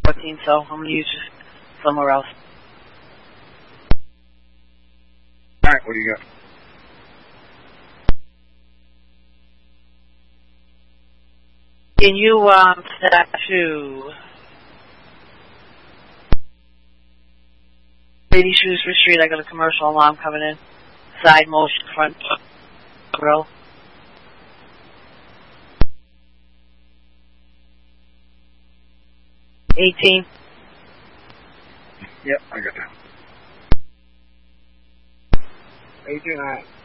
14, so I'm going to use just somewhere else. Alright, what do you got? Can you set to Lady Shrewsbury Street? I got a commercial alarm coming in. Side motion, front grill. $18. Yep, I got that. 18, alright.